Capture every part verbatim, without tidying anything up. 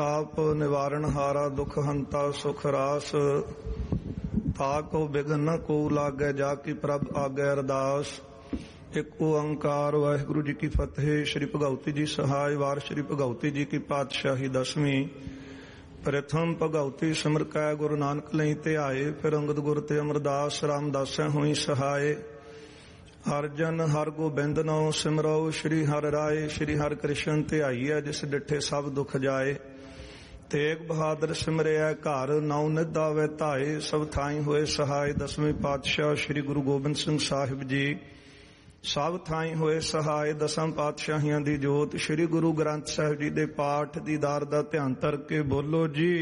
आप निवारण हारा दुख हंता सुख रास, ताको बिघन को लागे जाकी प्रभ आगे अरदास। एक ओंकार वाहिगुरु जी की फतेह। श्री भगवती जी सहाय। वार श्री भगवती जी की पातशाही दसवीं। प्रथम भगवती सिमर कै गुरु नानक लई ध्याए, फिर अंगद गुर ते अमरदास रामदासै होई सहाय। अर्जन हर गोबिंद नौ सिमरो, श्री हर राय श्री हर कृष्ण ध्याईऐ, जिस डिठे सब दुख जाए। तेग बहादुर सिमरिया घर, नौ निधा वे धाए, सब थाई होए सहाय। दसवीं पातशाह श्री गुरु गोबिंद सिंह साहिब जी सब थाई होए सहाय। दसम पातशाहियां दी जोत श्री गुरु ग्रंथ साहिब जी दे पाठ दीदार दा ध्यान धर के बोलो जी।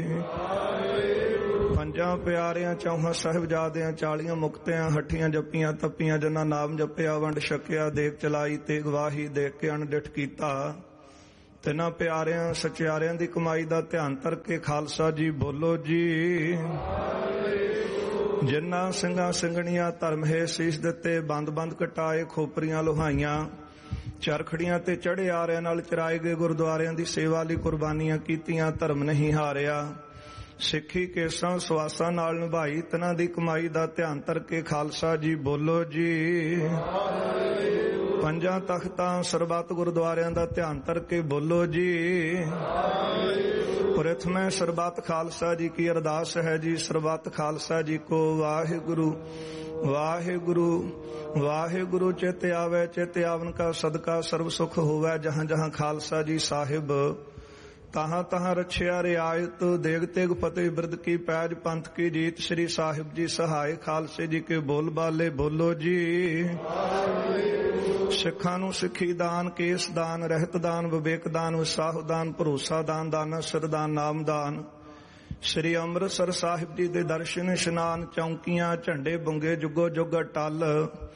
पंजां प्यारियां चौहां साहिबजादियां चालियां मुक्तियां, हट्ठियां जप्पियां तप्पियां, जिन्हां नाम जपिया वंड छकिया, देख चलाई ते गवाही देख के अणडिठ कीता। तिन्हां प्यारियां सचियारियां दी कमाई दा ध्यान धर के खालसा जी बोलो जी। जिन्हां ਸਿੰਘਾਂ ਸਿੰਘਣੀਆਂ धर्म है शीश दिते, बंद बंद कटाए खोपरियां लोहाइयां, चरखड़ियां ते चढ़े आरियां नाल चराए गए गुरुद्वारियां दी सेवा लई कुर्बानियां कीतियां, धर्म नहीं हारिया। सिੱਖੀ केसां ਸਵਾਸਾਂ नाल निभाई, तिन्हां दी कमाई दा ध्यान धर के खालसा जी बोलो जी। पंजां तख्तां सरबत गुरुद्वारियां दा ध्यान धर के बोलो जी। प्रथम सरबत खालसा जी की अरदास है जी। सरबत खालसा जी को वाहिगुरु वाहिगुरु वाहिगुरु चित आवे, चित आवन का सदका सर्व सुख होवे। जहां जहां खालसा जी साहिब, तहां तहां रछिया रियायत। देग तेग फतेह बिरद की पैज, पंथ की जीत। श्री साहिब जी सहाय, खालसे जी के बोल बाले बोलो जी। सिखां नूं सिखी दान, केस दान, रहत दान, विवेक दान, विसाह दान, भरोसा दान, दाना सिर दान, नाम दान। श्री अमृतसर साहिब जी दे दर्शन इशनान, चौंकियां झंडे बुंगे जुगो जुग टल।